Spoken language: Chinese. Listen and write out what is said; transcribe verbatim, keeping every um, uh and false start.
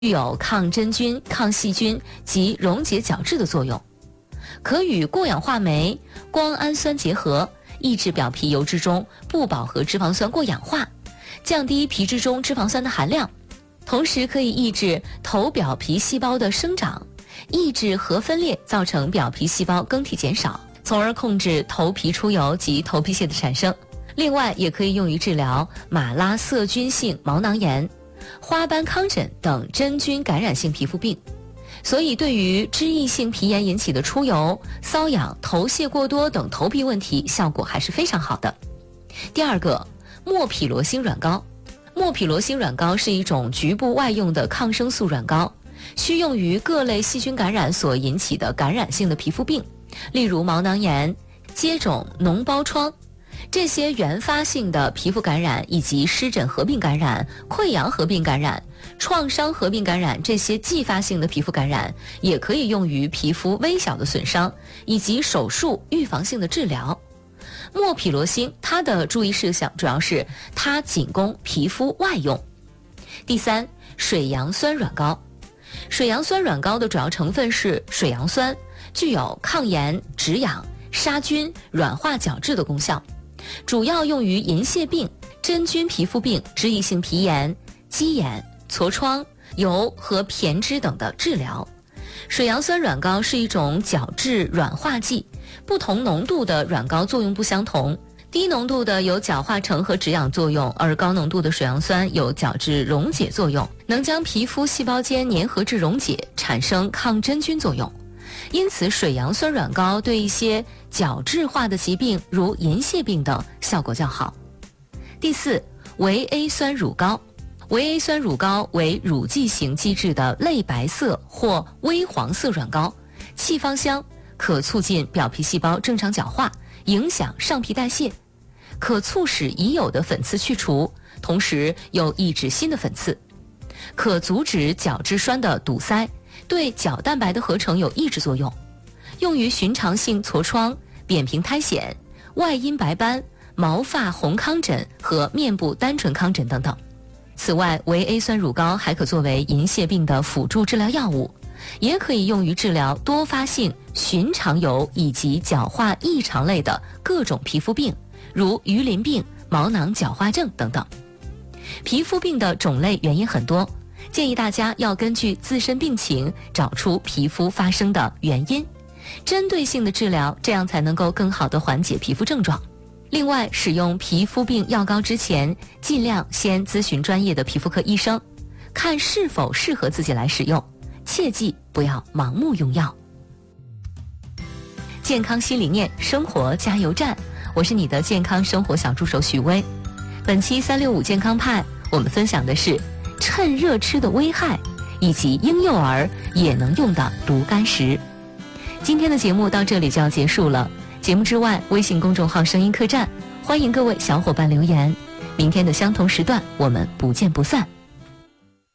具有抗真菌、抗细菌及溶解角质的作用，可与过氧化酶、胱氨酸结合，抑制表皮油脂中不饱和脂肪酸过氧化，降低皮脂中脂肪酸的含量，同时可以抑制头表皮细胞的生长，抑制核分裂造成表皮细胞更替减少，从而控制头皮出油及头皮屑的产生。另外也可以用于治疗马拉色菌性毛囊炎、花斑糠疹等真菌感染性皮肤病，所以对于脂溢性皮炎引起的出油、瘙痒、头屑过多等头皮问题效果还是非常好的。第二个，莫匹罗星软膏。莫匹罗星软膏是一种局部外用的抗生素软膏，需用于各类细菌感染所引起的感染性的皮肤病，例如毛囊炎、疖肿、脓包疮。这些原发性的皮肤感染以及湿疹合并感染、溃疡合并感染、创伤合并感染这些继发性的皮肤感染，也可以用于皮肤微小的损伤以及手术预防性的治疗。莫匹罗星它的注意事项主要是它仅供皮肤外用。第三，水杨酸软膏。水杨酸软膏的主要成分是水杨酸，具有抗炎、止痒、杀菌、软化角质的功效，主要用于银屑病、真菌皮肤病、脂溢性皮炎、鸡眼、痤疮、疣和偏脂等的治疗。水杨酸软膏是一种角质软化剂，不同浓度的软膏作用不相同，低浓度的有角化成和止痒作用，而高浓度的水杨酸有角质溶解作用，能将皮肤细胞间粘合质溶解，产生抗真菌作用。因此水杨酸软膏对一些角质化的疾病如银屑病等效果较好。第四，维 A 酸乳膏。维 A 酸乳膏为乳剂型基质的类白色或微黄色软膏，气芳香，可促进表皮细胞正常角化，影响上皮代谢，可促使已有的粉刺去除，同时又抑制新的粉刺，可阻止角质栓的堵塞，对角蛋白的合成有抑制作用，用于寻常性痤疮、扁平苔藓、外阴白斑、毛发红糠疹和面部单纯糠疹等等。此外，维 A 酸乳膏还可作为银屑病的辅助治疗药物，也可以用于治疗多发性寻常疣以及角化异常类的各种皮肤病，如鱼鳞病、毛囊角化症等等。皮肤病的种类原因很多，建议大家要根据自身病情找出皮肤发生的原因，针对性的治疗，这样才能够更好地缓解皮肤症状。另外，使用皮肤病药膏之前，尽量先咨询专业的皮肤科医生，看是否适合自己来使用，切记不要盲目用药。健康新理念，生活加油站，我是你的健康生活小助手许薇。本期三六五健康派，我们分享的是趁热吃的危害，以及婴幼儿也能用的毒秆石。今天的节目到这里就要结束了。节目之外，微信公众号声音客栈，欢迎各位小伙伴留言。明天的相同时段，我们不见不散。